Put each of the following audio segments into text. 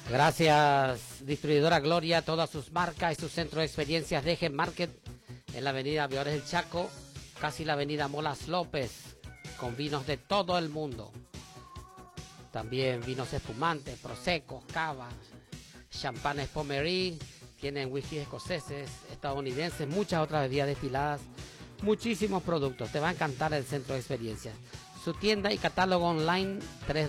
Gracias, distribuidora Gloria, todas sus marcas y su centro de experiencias Deje Market en la avenida Viores del Chaco, casi la avenida Molas López, con vinos de todo el mundo. También vinos espumantes, prosecos, cavas, champanes Pommery, tienen whisky escoceses, estadounidenses, muchas otras bebidas destiladas, muchísimos productos. Te va a encantar el centro de experiencias. Su tienda y catálogo online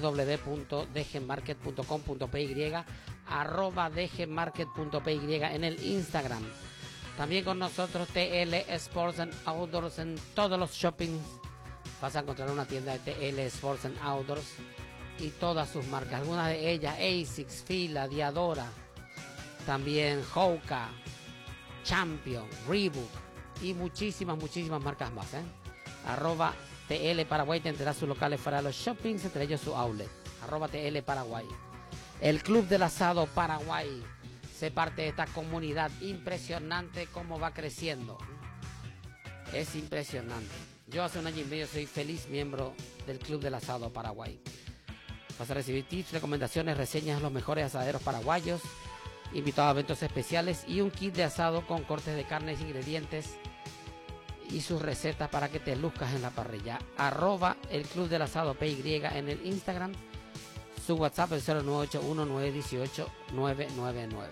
www.dgmarket.com.py, @dgmarket.py en el Instagram. También con nosotros TL Sports and Outdoors en todos los shoppings. Vas a encontrar una tienda de TL Sports and Outdoors y todas sus marcas. Algunas de ellas ASICS, Fila, Diadora, también Hoka, Champion, Reebok y muchísimas marcas más. @TL Paraguay tendrá sus locales fuera de los shoppings, entre ellos su outlet. @TL Paraguay. El Club del Asado Paraguay. Sé parte de esta comunidad. Impresionante cómo va creciendo. Es impresionante. Yo hace 1 año y medio soy feliz miembro del Club del Asado Paraguay. Vas a recibir tips, recomendaciones, reseñas de los mejores asaderos paraguayos, invitados a eventos especiales y un kit de asado con cortes de carnes, ingredientes y sus recetas para que te luzcas en la parrilla. @el Club del Asado PY en el Instagram. Su WhatsApp es 0981-918-999.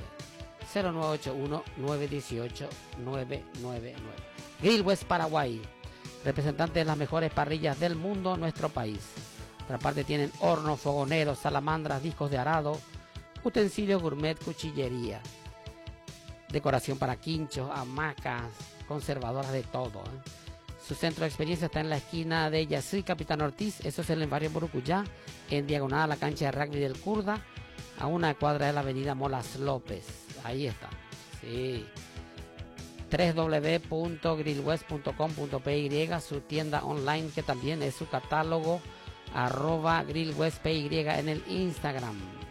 0981-918-999. Grill West Paraguay, representante de las mejores parrillas del mundo en nuestro país. Por aparte tienen hornos, fogoneros, salamandras, discos de arado, utensilios gourmet, cuchillería, decoración para quinchos, hamacas, conservadoras de todo. Su centro de experiencia está en la esquina de Yací, Capitán Ortiz, eso es en el barrio Burucuyá, en diagonal a la cancha de rugby del Kurda, a 1 cuadra de la avenida Molas López. Ahí está. Sí. www.grillwest.com.py, su tienda online que también es su catálogo, @grillwestpy en el Instagram.